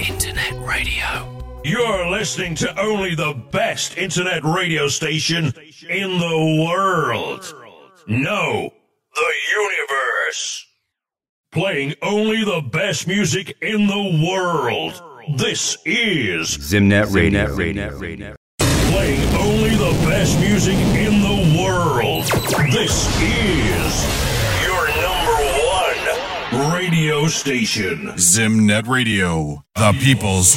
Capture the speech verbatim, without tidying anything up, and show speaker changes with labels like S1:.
S1: Internet radio.
S2: You're listening to only the best internet radio station in the world. No, the universe. Playing only the best music in the world. This is
S3: Zimnet Radio. Zimnet Radio.
S2: Playing only the best music in the world. This is your number one radio station.
S4: Zimnet Radio, the people's